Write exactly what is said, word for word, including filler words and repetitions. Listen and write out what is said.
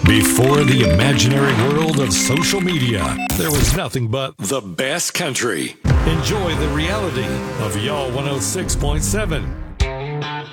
Before the imaginary world of social media, there was nothing but the best country. Enjoy the reality of Y'all one oh six point seven.